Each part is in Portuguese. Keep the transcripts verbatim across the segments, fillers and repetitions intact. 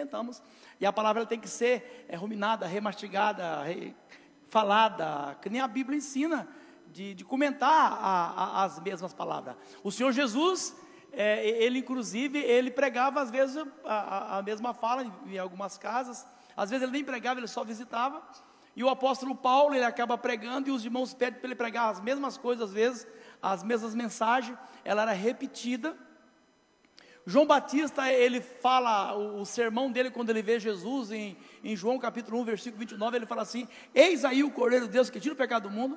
comentamos. E a palavra ela tem que ser é, ruminada, remastigada, re, falada, que nem a Bíblia ensina, de, de comentar a, a, as mesmas palavras. O Senhor Jesus, é, ele inclusive, ele pregava às vezes a, a, a mesma fala em, em algumas casas. Às vezes ele nem pregava, ele só visitava. E o apóstolo Paulo, ele acaba pregando, e os irmãos pedem para ele pregar as mesmas coisas, às vezes, as mesmas mensagens, ela era repetida. João Batista, ele fala, o, o sermão dele, quando ele vê Jesus, em, em João capítulo um, versículo vinte e nove, ele fala assim: eis aí o Cordeiro de Deus que tira o pecado do mundo.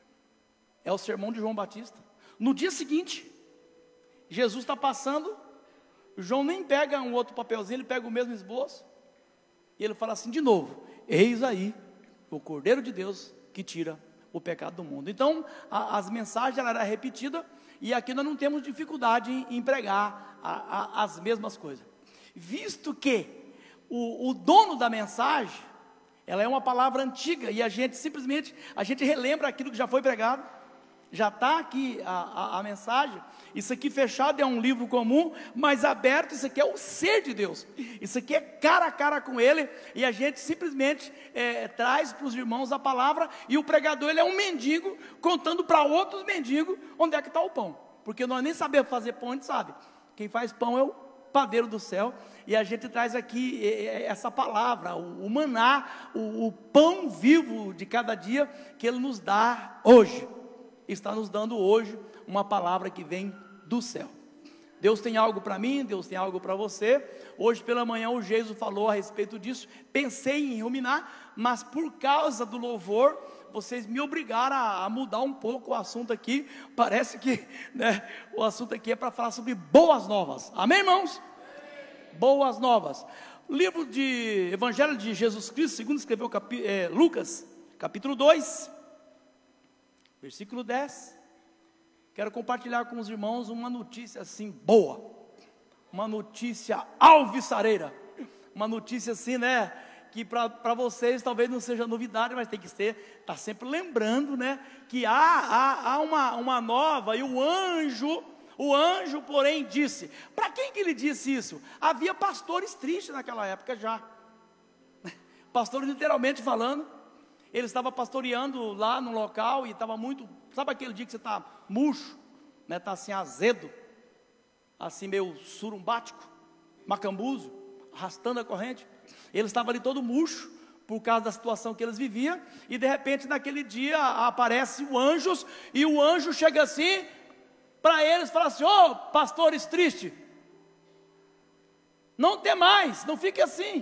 É o sermão de João Batista. No dia seguinte, Jesus está passando, João nem pega um outro papelzinho, ele pega o mesmo esboço, e ele fala assim de novo: eis aí o Cordeiro de Deus que tira o pecado do mundo. Então, a, as mensagens ela era repetida, e aqui nós não temos dificuldade em, em pregar a, a, as mesmas coisas, visto que o, o dono da mensagem, ela é uma palavra antiga, e a gente simplesmente, a gente relembra aquilo que já foi pregado. Já está aqui a, a, a mensagem. Isso aqui fechado é um livro comum, mas aberto, isso aqui é o ser de Deus. Isso aqui é cara a cara com Ele, e a gente simplesmente é, traz para os irmãos a palavra, e o pregador ele é um mendigo, contando para outros mendigos onde é que está o pão, porque nós nem sabemos fazer pão, a gente sabe, quem faz pão é o padeiro do céu, e a gente traz aqui essa palavra, o, o maná, o, o pão vivo de cada dia, que Ele nos dá hoje. Está nos dando hoje uma palavra que vem do céu. Deus tem algo para mim, Deus tem algo para você. Hoje pela manhã o Jesus falou a respeito disso. Pensei em ruminar, mas por causa do louvor, vocês me obrigaram a, a mudar um pouco o assunto aqui. Parece que, né, o assunto aqui é para falar sobre boas novas. Amém, irmãos? Boas novas. Livro de Evangelho de Jesus Cristo, segundo escreveu capi, é, Lucas, capítulo dois. Versículo dez, quero compartilhar com os irmãos uma notícia assim boa, uma notícia alvissareira, uma notícia assim, né, que para vocês talvez não seja novidade, mas tem que ser, está sempre lembrando, né, que há, há, há uma, uma nova, e o anjo, o anjo porém disse, para quem que ele disse isso? Havia pastores tristes naquela época já, pastores literalmente falando. Ele estava pastoreando lá no local e estava muito, sabe aquele dia que você está murcho, né, está assim azedo, assim meio surumbático, macambuzo, arrastando a corrente. Ele estava ali todo murcho, por causa da situação que eles viviam, e de repente naquele dia aparece o anjo, e o anjo chega assim, para eles, fala assim: ô, pastores tristes, não tem mais, não fique assim,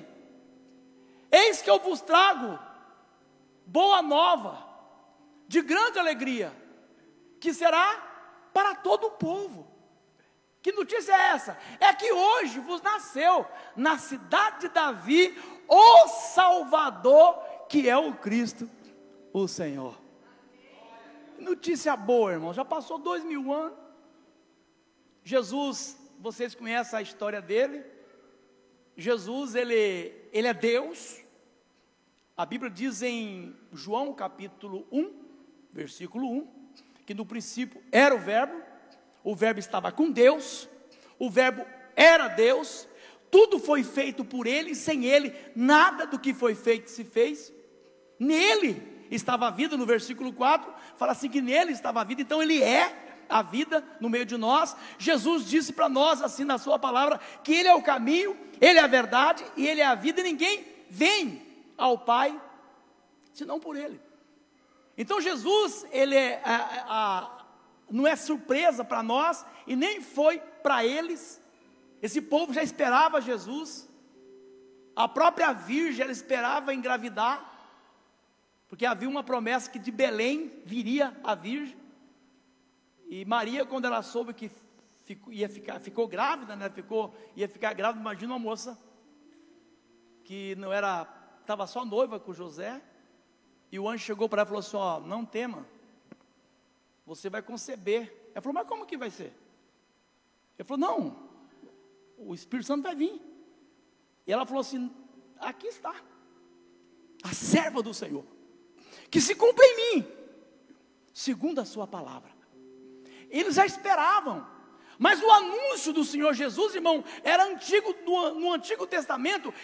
eis que eu vos trago boa nova, de grande alegria, que será para todo o povo. Que notícia é essa? É que hoje vos nasceu, na cidade de Davi, o Salvador, que é o Cristo, o Senhor. Notícia boa, irmão, já passou dois mil anos, Jesus, vocês conhecem a história dele, Jesus, ele, ele é Deus. A Bíblia diz em João capítulo um, versículo um, que no princípio era o verbo, o verbo estava com Deus, o verbo era Deus, tudo foi feito por ele, sem ele nada do que foi feito se fez. Nele estava a vida, no versículo quatro, fala assim que nele estava a vida, então ele é a vida no meio de nós. Jesus disse para nós assim na sua palavra, que ele é o caminho, ele é a verdade e ele é a vida, e ninguém vem ao Pai, senão por Ele. Então Jesus, Ele é, a, a, não é surpresa para nós, e nem foi para eles. Esse povo já esperava Jesus, a própria virgem, ela esperava engravidar, porque havia uma promessa que de Belém viria a virgem, e Maria, quando ela soube que ficou, ia ficar, ficou grávida, né, ficou, ia ficar grávida, imagina uma moça, que não era, estava só noiva com José, e o anjo chegou para ela e falou assim: ó, não tema, você vai conceber. Ela falou: mas como que vai ser? Ele falou: não, o Espírito Santo vai vir. E ela falou assim: aqui está a serva do Senhor, que se cumpre em mim, segundo a sua palavra. Eles já esperavam. Mas o anúncio do Senhor Jesus, irmão, era antigo, no, no Antigo Testamento,